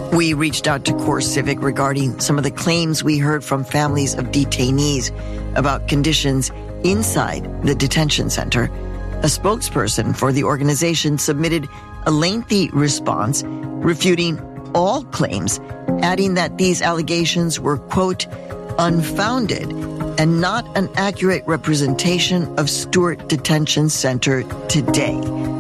We reached out to CoreCivic regarding some of the claims we heard from families of detainees about conditions inside the detention center. A spokesperson for the organization submitted a lengthy response refuting all claims, adding that these allegations were, quote, unfounded and not an accurate representation of Stewart Detention Center today.